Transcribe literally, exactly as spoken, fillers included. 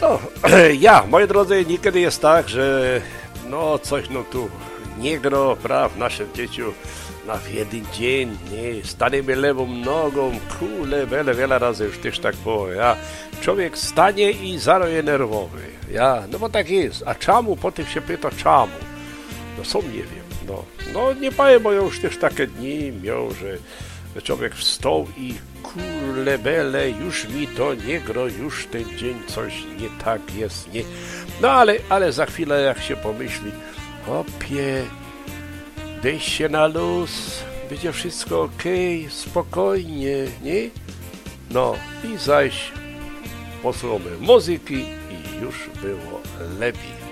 No, ja, moi drodzy, niekiedy jest tak, że no coś no tu nie gra, praw, w naszym dzieciu na jeden dzień, nie, staniemy lewą nogą, kule, wiele, wiele razy już też tak było, ja. Człowiek stanie i zaroje nerwowy, ja, no bo tak jest, a czemu? Potem się pyta, czemu? No sam nie wiem, no, no nie powiem, bo ja już też takie dni miał, że człowiek wstał i kule bele, już mi to nie gro, już ten dzień coś nie tak jest, nie. No ale, ale za chwilę jak się pomyśli, opie, weź się na luz, będzie wszystko okej, okay, spokojnie, nie? No i zaś posłuchamy muzyki i już było lepiej.